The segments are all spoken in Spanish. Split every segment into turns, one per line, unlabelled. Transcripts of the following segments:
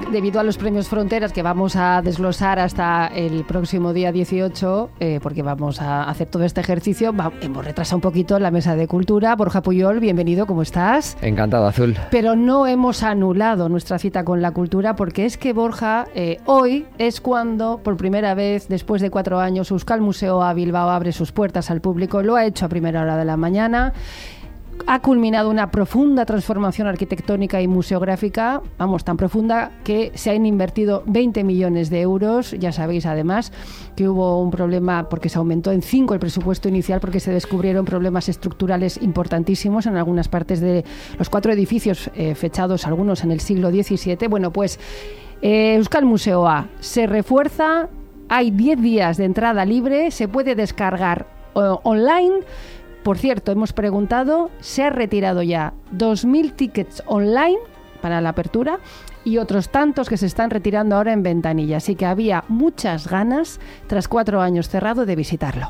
debido a los premios Fronteras que vamos a desglosar hasta el próximo día 18, porque vamos a hacer todo este ejercicio, hemos retrasado un poquito la mesa de cultura. Borja Puyol, bienvenido, ¿cómo estás?
Encantado, Azul.
Pero no hemos anulado nuestra cita con la cultura, porque es que, Borja, hoy es cuando, por primera vez, después de 4 años, Euskal Museoa Bilbao abre sus puertas al público. Lo ha hecho a primera hora de la mañana. Ha culminado una profunda transformación arquitectónica y museográfica, tan profunda que se han invertido 20 millones de euros. Ya sabéis, además, que hubo un problema porque se aumentó en 5 el presupuesto inicial, porque se descubrieron problemas estructurales importantísimos en algunas partes de los 4 edificios fechados, algunos en el siglo XVII. Bueno, pues Euskal Museoa se refuerza, hay 10 días de entrada libre, se puede descargar online. Por cierto, hemos preguntado, se ha retirado ya 2.000 tickets online para la apertura y otros tantos que se están retirando ahora en ventanilla. Así que había muchas ganas, tras 4 años cerrado, de visitarlo.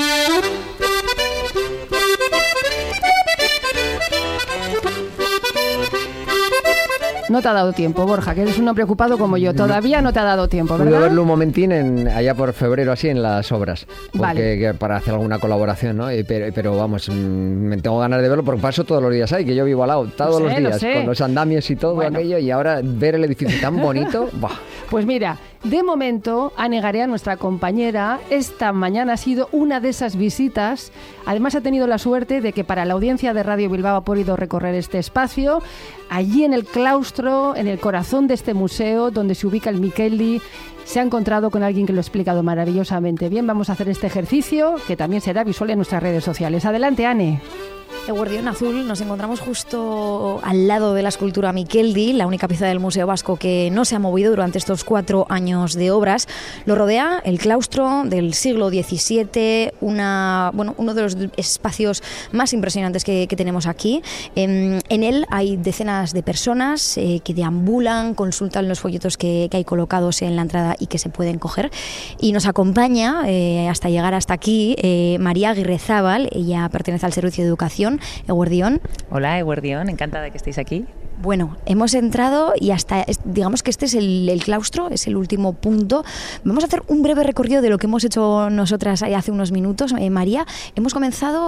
No te ha dado tiempo, Borja, que eres un hombre ocupado como yo. Todavía no te ha dado tiempo, ¿verdad?
Pude verlo un momentín allá por febrero, así, en las obras, porque, para hacer alguna colaboración, ¿no? Pero vamos, me tengo ganas de verlo porque paso todos los días ahí, que yo vivo al lado, todos los días, con los andamios y todo aquello, y ahora ver el edificio tan bonito, ¡buah!
Pues mira, de momento, Ane Garea, nuestra compañera, esta mañana ha sido una de esas visitas. Además, ha tenido la suerte de que para la audiencia de Radio Bilbao ha podido recorrer este espacio. Allí en el claustro, en el corazón de este museo, donde se ubica el Mikeldi, se ha encontrado con alguien que lo ha explicado maravillosamente bien. Vamos a hacer este ejercicio, que también será visual en nuestras redes sociales. Adelante, Ane.
Eguerdión Azul, nos encontramos justo al lado de la escultura Mikeldi, la única pieza del Museo Vasco que no se ha movido durante estos 4 años de obras. Lo rodea el claustro del siglo XVII, uno de los espacios más impresionantes que tenemos aquí. En él hay decenas de personas que deambulan, consultan los folletos que hay colocados en la entrada y que se pueden coger. Y nos acompaña hasta llegar hasta aquí María Aguirrezábal. Ella pertenece al Servicio de Educación. Eguerdión.
Hola, Eguerdión, encantada de que estéis aquí.
Bueno, hemos entrado y digamos que este es el claustro, es el último punto. Vamos a hacer un breve recorrido de lo que hemos hecho nosotras hace unos minutos. María, hemos comenzado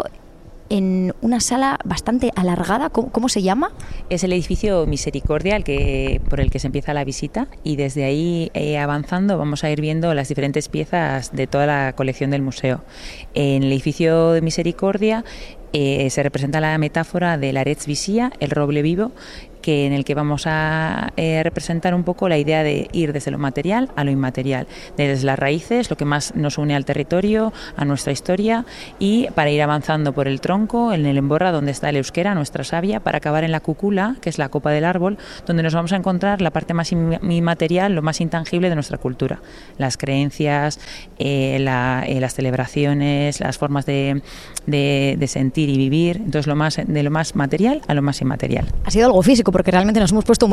en una sala bastante alargada. ¿Cómo se llama?
Es el edificio Misericordia por el que se empieza la visita, y desde ahí avanzando vamos a ir viendo las diferentes piezas de toda la colección del museo. En el edificio de Misericordia se representa la metáfora del Arets Bizia, el roble vivo, en el que vamos a representar un poco la idea de ir desde lo material a lo inmaterial, desde las raíces, lo que más nos une al territorio, a nuestra historia, y para ir avanzando por el tronco, en el emborra donde está el euskera, nuestra savia, para acabar en la cúcula, que es la copa del árbol, donde nos vamos a encontrar la parte más inmaterial, lo más intangible de nuestra cultura, las creencias, las celebraciones, las formas de sentir y vivir. Entonces, de lo más material a lo más inmaterial.
Ha sido algo físico, porque realmente nos hemos puesto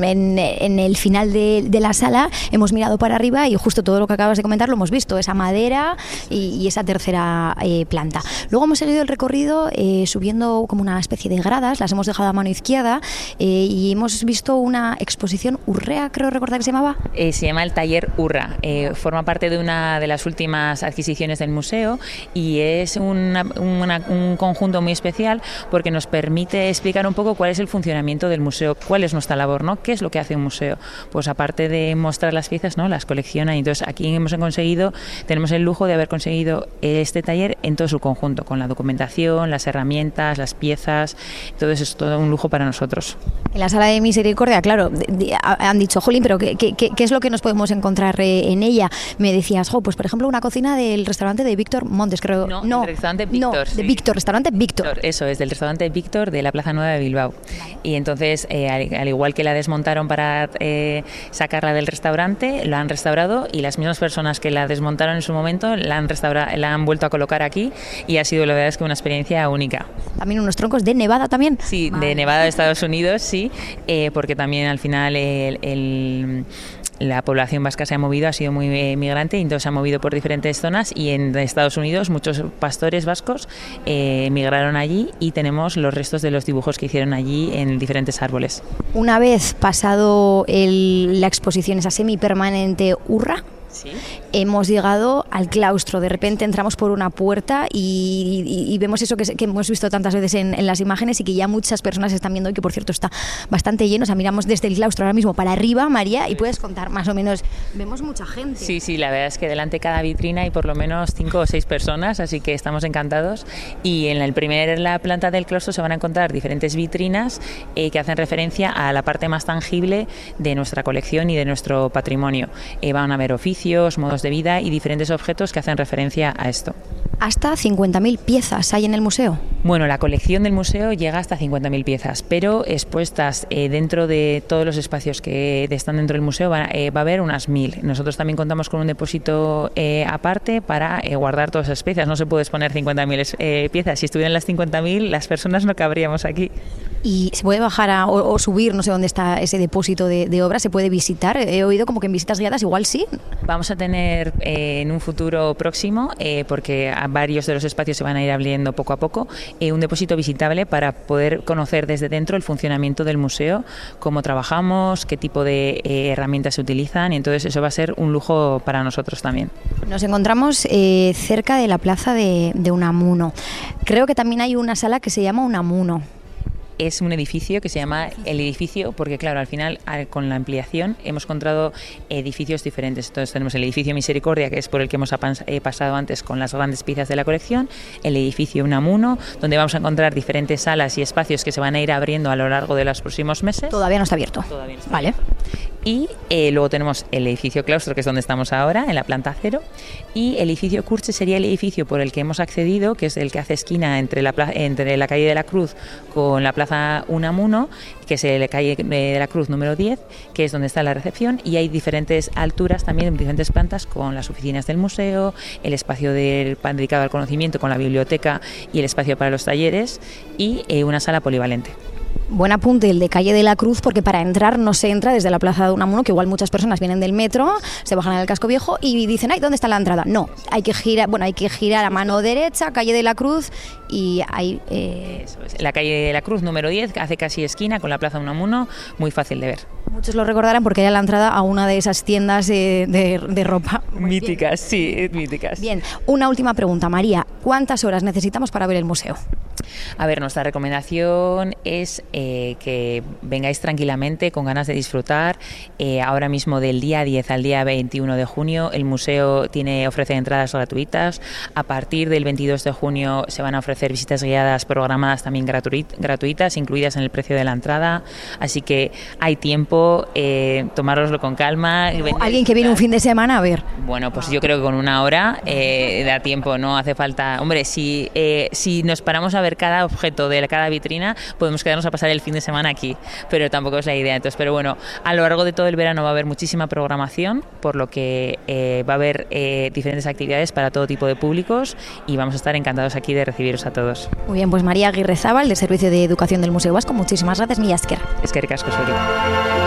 en el final de la sala, hemos mirado para arriba y justo todo lo que acabas de comentar lo hemos visto, esa madera y esa tercera planta. Luego hemos seguido el recorrido subiendo como una especie de gradas, las hemos dejado a mano izquierda, y hemos visto una exposición Urrea, creo recordar que se llamaba.
Se llama el taller Urra, forma parte de una de las últimas adquisiciones del museo, y es un conjunto muy especial porque nos permite explicar un poco cuál es el funcionamiento del museo, cuál es nuestra labor, ¿no? ¿Qué es lo que hace un museo? Pues aparte de mostrar las piezas, ¿no? Las colecciona, y entonces aquí tenemos el lujo de haber conseguido este taller en todo su conjunto, con la documentación, las herramientas, las piezas. Entonces es todo un lujo para nosotros.
En la sala de Misericordia, claro, han dicho, jolín, pero ¿qué es lo que nos podemos encontrar en ella? Me decías, pues por ejemplo, una cocina del restaurante de Víctor Montes, creo.
No, del restaurante Víctor.
No, de Víctor, restaurante Víctor.
Eso es, del restaurante Víctor de la Plaza Nueva de Bilbao. Vale. Y entonces, al igual que la desmontaron para sacarla del restaurante, la han restaurado, y las mismas personas que la desmontaron en su momento la han vuelto a colocar aquí, y ha sido, la verdad es que una experiencia única.
¿También unos troncos de Nevada también?
Sí, de Nevada, de Estados Unidos, sí, porque también al final la población vasca se ha movido, ha sido muy migrante, y entonces se ha movido por diferentes zonas, y en Estados Unidos muchos pastores vascos migraron allí, y tenemos los restos de los dibujos que hicieron allí en diferentes árboles.
Una vez pasado la exposición esa semipermanente Urra, ¿sí? Hemos llegado al claustro. De repente entramos por una puerta y vemos eso que hemos visto tantas veces en las imágenes, y que ya muchas personas están viendo hoy, que por cierto está bastante lleno. O sea, miramos desde el claustro ahora mismo para arriba, María, y puedes contar más o menos. Vemos mucha gente.
Sí, la verdad es que delante de cada vitrina hay por lo menos 5 o 6 personas, así que estamos encantados. Y en la planta del claustro se van a encontrar diferentes vitrinas que hacen referencia a la parte más tangible de nuestra colección y de nuestro patrimonio. Van a haber oficios, modos de vida y diferentes objetos que hacen referencia a esto.
¿Hasta 50.000 piezas hay en el museo?
Bueno, la colección del museo llega hasta 50.000 piezas, pero expuestas dentro de todos los espacios que están dentro del museo va a haber unas 1.000. Nosotros también contamos con un depósito aparte para guardar todas esas piezas. No se puede exponer 50.000 piezas. Si estuvieran las 50.000, las personas no cabríamos aquí.
¿Y se puede bajar o subir, no sé dónde está ese depósito de obras? ¿Se puede visitar? He oído como que en visitas guiadas igual sí.
Vamos a tener en un futuro próximo, porque a varios de los espacios se van a ir abriendo poco a poco, un depósito visitable para poder conocer desde dentro el funcionamiento del museo, cómo trabajamos, qué tipo de herramientas se utilizan, y entonces eso va a ser un lujo para nosotros también.
Nos encontramos cerca de la plaza de Unamuno. Creo que también hay una sala que se llama Unamuno.
Es un edificio que se llama el edificio porque, claro, al final con la ampliación hemos encontrado edificios diferentes. Entonces tenemos el edificio Misericordia, que es por el que hemos pasado antes con las grandes piezas de la colección, el edificio Unamuno, donde vamos a encontrar diferentes salas y espacios que se van a ir abriendo a lo largo de los próximos meses.
Todavía no está abierto.
Todavía no está
abierto.
Y luego tenemos el edificio Claustro, que es donde estamos ahora, en la planta 0, y el edificio Curche sería el edificio por el que hemos accedido, que es el que hace esquina entre la calle de la Cruz con la plaza Unamuno, que es la calle de la Cruz número 10, que es donde está la recepción, y hay diferentes alturas también, diferentes plantas, con las oficinas del museo, el espacio dedicado al conocimiento con la biblioteca y el espacio para los talleres, y una sala polivalente.
Buen apunte el de calle de la Cruz, porque para entrar no se entra desde la plaza de Unamuno, que igual muchas personas vienen del metro, se bajan al casco viejo y dicen, ay, ¿dónde está la entrada? No, hay que girar a mano derecha, calle de la Cruz, y hay...
Eso es. La calle de la Cruz número 10, que hace casi esquina con la plaza Unamuno, muy fácil de ver.
Muchos lo recordarán porque era la entrada a una de esas tiendas de ropa.
Míticas, sí, míticas.
Bien, una última pregunta, María, ¿cuántas horas necesitamos para ver el museo?
A ver, nuestra recomendación es que vengáis tranquilamente, con ganas de disfrutar. Ahora mismo, del día 10 al día 21 de junio, el museo ofrece entradas gratuitas. A partir del 22 de junio se van a ofrecer visitas guiadas programadas también gratuitas, incluidas en el precio de la entrada. Así que hay tiempo, tomároslo con calma.
¿Alguien que viene un fin de semana a ver?
Bueno, pues yo creo que con una hora da tiempo, no hace falta... Hombre, si nos paramos a ver cada objeto de cada vitrina, podemos quedarnos a pasar el fin de semana aquí, pero tampoco es la idea. Entonces, pero bueno, a lo largo de todo el verano va a haber muchísima programación, por lo que va a haber diferentes actividades para todo tipo de públicos, y vamos a estar encantados aquí de recibiros a todos.
Muy bien, pues María Aguirre Zabal, del Servicio de Educación del Museo Vasco, muchísimas gracias, mila esker.
Eskerrik asko zuri.